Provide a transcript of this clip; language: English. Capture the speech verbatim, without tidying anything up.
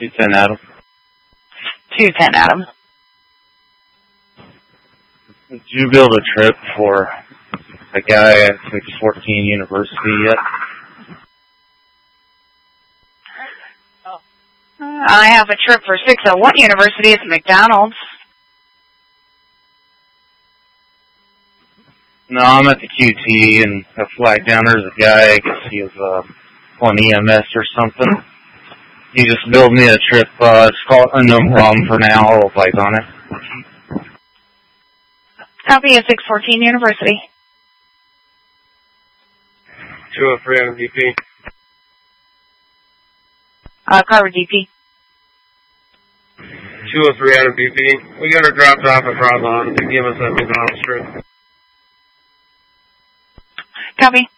two ten Adam. two ten Adam. Did you build a trip for a guy at six fourteen University yet? I have a trip for six oh one University. It's McDonald's. No, I'm at the Q T, and I flagged down there's a guy, I guess he was uh, on E M S or something. He just built me a trip. Uh, it's called Unknown Problem for now. I'll advise on it. Copy at six fourteen University. two oh three Adam D P. Uh, Carver D P. two oh three Adam D P. We got her dropped off at Broadlawn to give us a McDonald's trip. Copy.